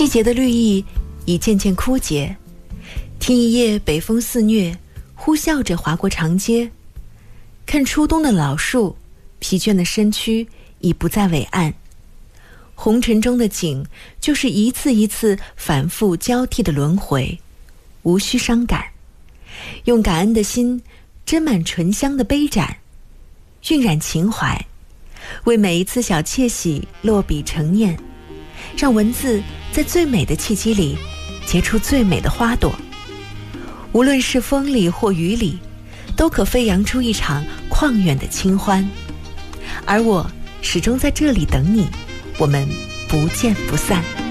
季节的绿意已渐渐枯竭，听一夜北风肆虐，呼啸着划过长街，看初冬的老树，疲倦的身躯已不再伟岸。红尘中的景，就是一次一次反复交替的轮回，无需伤感，用感恩的心斟满醇香的杯盏，晕染情怀，为每一次小窃喜落笔成念，让文字在最美的契机里结出最美的花朵。无论是风里或雨里，都可飞扬出一场旷远的清欢。而我始终在这里等你，我们不见不散。